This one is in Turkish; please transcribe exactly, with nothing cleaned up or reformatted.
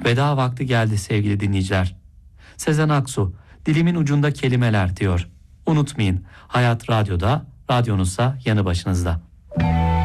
Veda vakti geldi sevgili dinleyiciler. Sezen Aksu, dilimin ucunda kelimeler diyor. Unutmayın, Hayat Radyo'da, radyonuzsa yanı başınızda.